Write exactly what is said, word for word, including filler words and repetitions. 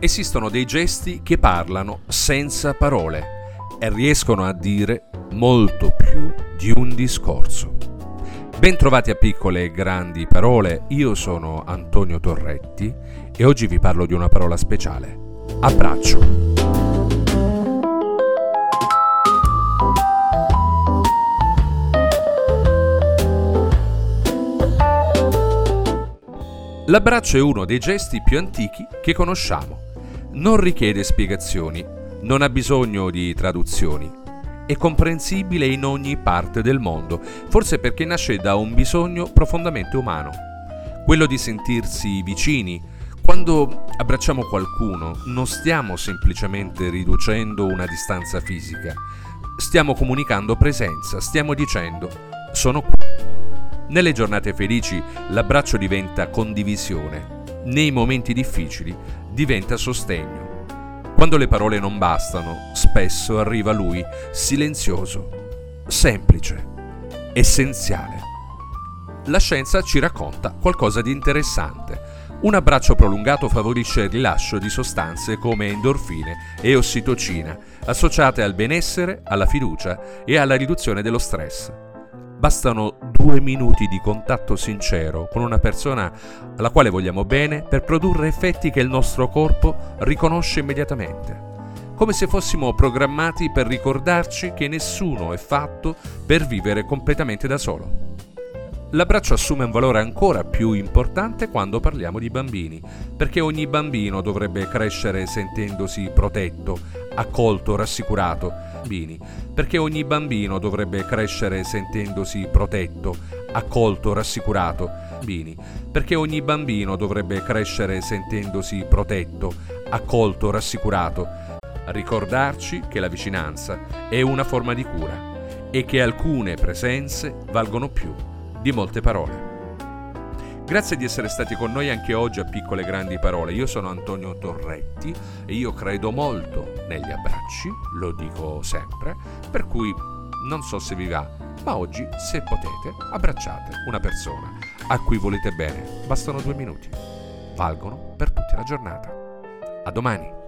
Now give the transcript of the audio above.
Esistono dei gesti che parlano senza parole e riescono a dire molto più di un discorso. Bentrovati a Piccole e Grandi Parole, io sono Antonio Torretti e oggi vi parlo di una parola speciale: abbraccio. L'abbraccio è uno dei gesti più antichi che conosciamo. Non richiede spiegazioni, non ha bisogno di traduzioni. È comprensibile in ogni parte del mondo, forse perché nasce da un bisogno profondamente umano, quello di sentirsi vicini. Quando abbracciamo qualcuno non stiamo semplicemente riducendo una distanza fisica, stiamo comunicando presenza, stiamo dicendo sono qui. Nelle giornate felici l'abbraccio diventa condivisione, nei momenti difficili diventa sostegno. Quando le parole non bastano, spesso arriva lui, silenzioso, semplice, essenziale. La scienza ci racconta qualcosa di interessante. Un abbraccio prolungato favorisce il rilascio di sostanze come endorfine e ossitocina, associate al benessere, alla fiducia e alla riduzione dello stress. Bastano due minuti di contatto sincero con una persona alla quale vogliamo bene per produrre effetti che il nostro corpo riconosce immediatamente, come se fossimo programmati per ricordarci che nessuno è fatto per vivere completamente da solo. L'abbraccio assume un valore ancora più importante quando parliamo di bambini, perché ogni bambino dovrebbe crescere sentendosi protetto, accolto, rassicurato. Bambini, perché ogni bambino dovrebbe crescere sentendosi protetto, accolto, rassicurato. Bambini, perché ogni bambino dovrebbe crescere sentendosi protetto, accolto, rassicurato. Ricordarci che la vicinanza è una forma di cura e che alcune presenze valgono più di molte parole. Grazie di essere stati con noi anche oggi a Piccole e Grandi Parole. Io sono Antonio Torretti e io credo molto negli abbracci, lo dico sempre, per cui non so se vi va, ma oggi, se potete, abbracciate una persona a cui volete bene. Bastano due minuti, valgono per tutta la giornata. A domani!